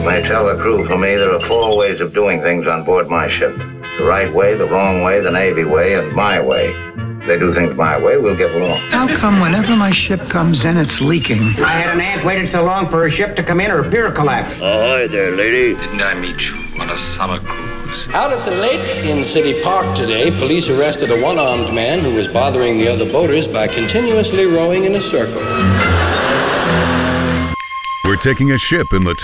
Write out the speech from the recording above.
And I tell the crew, for me, there are 4 ways of doing things on board my ship. The right way, the wrong way, the Navy way, and my way. If they do things my way, we'll get along. How come whenever my ship comes in, it's leaking? I had an aunt waited so long for her ship to come in, her pier collapsed. Ahoy there, lady. Didn't I meet you on a summer cruise? Out at the lake in City Park today, police arrested a one-armed man who was bothering the other boaters by continuously rowing in a circle. We're taking a ship in the